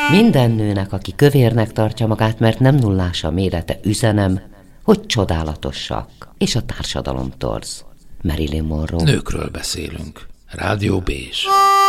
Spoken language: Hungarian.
Minden nőnek, aki kövérnek tartja magát, mert nem nullás a mérete, üzenem, hogy csodálatosak, és a társadalom torz. Marilyn Monroe. Nőkről beszélünk. Rádió Bézs.